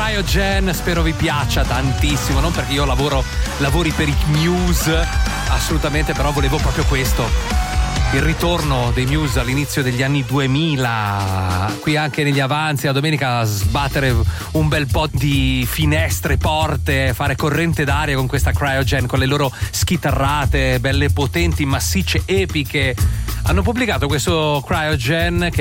Cryogen, spero vi piaccia tantissimo, non perché io lavori per i Muse, assolutamente, però volevo proprio questo, il ritorno dei Muse all'inizio degli anni 2000, qui anche negli avanzi, la domenica a sbattere un bel po' di finestre, porte, fare corrente d'aria con questa Cryogen, con le loro schitarrate belle potenti, massicce, epiche. Hanno pubblicato questo Cryogen che